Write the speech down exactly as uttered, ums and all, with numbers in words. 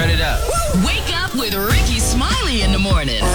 Turn it up. Wake up with Ricky Smiley in the morning.